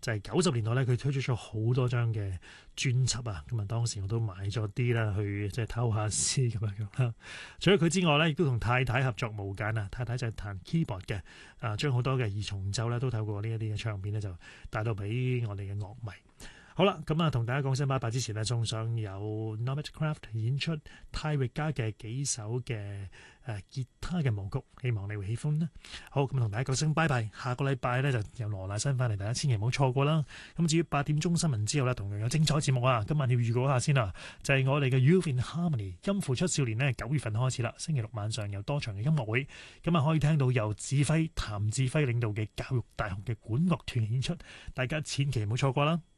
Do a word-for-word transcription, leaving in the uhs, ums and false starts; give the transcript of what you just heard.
就係九十年代咧，佢推出咗好多張嘅專輯啊，咁啊當時我都買咗啲啦，去即係偷下師咁樣樣啦。除咗佢之外咧，亦都同太太合作無間啊，太太就係彈 keyboard 嘅，啊將好多嘅二重奏咧都透過呢一啲嘅唱片咧就帶到俾我哋嘅樂迷。好啦，咁啊，同大家講聲拜拜之前呢，送上有 Norbert Craft 演出泰域家嘅幾首嘅誒、呃、吉他嘅舞曲，希望你會喜歡啦。好，咁同大家講聲拜拜，下個禮拜呢，就由羅乃新翻嚟，大家千祈唔好錯過啦。咁至於八點鐘新聞之後呢，同樣有精彩節目啊。今晚要預告一下先啦，就係、是、我哋嘅 Youth in Harmony 音符出少年呢，九月份開始啦，星期六晚上有多場嘅音樂會，咁啊可以聽到由指揮譚志輝領導嘅教育大學嘅管樂團演出，大家千祈唔好錯過啦。